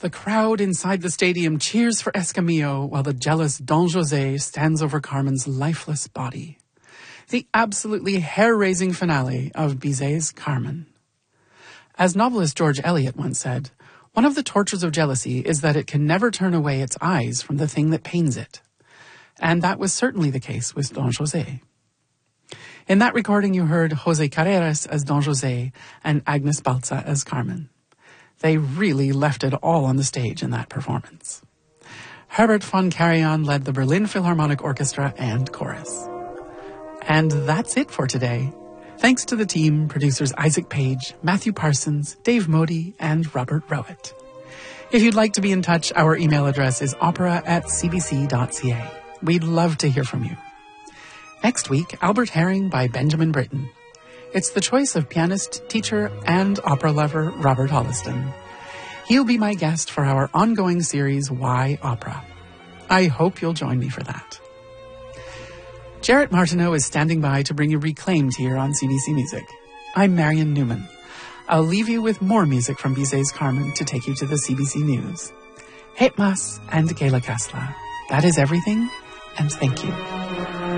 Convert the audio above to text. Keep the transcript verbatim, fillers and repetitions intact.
The crowd inside the stadium cheers for Escamillo while the jealous Don José stands over Carmen's lifeless body. The absolutely hair-raising finale of Bizet's Carmen. As novelist George Eliot once said, one of the tortures of jealousy is that it can never turn away its eyes from the thing that pains it. And that was certainly the case with Don José. In that recording, you heard José Carreras as Don José and Agnes Balza as Carmen. They really left it all on the stage in that performance. Herbert von Karajan led the Berlin Philharmonic Orchestra and chorus. And that's it for today. Thanks to the team, producers Isaac Page, Matthew Parsons, Dave Modi, and Robert Rowett. If you'd like to be in touch, our email address is opera at c b c dot c a. We'd love to hear from you. Next week, Albert Herring by Benjamin Britten. It's the choice of pianist, teacher, and opera lover Robert Holliston. He'll be my guest for our ongoing series, Why Opera? I hope you'll join me for that. Jarrett Martineau is standing by to bring you Reclaimed here on C B C Music. I'm Marion Newman. I'll leave you with more music from Bizet's Carmen to take you to the C B C News. Het mas and Gela Kasla. That is everything, and thank you.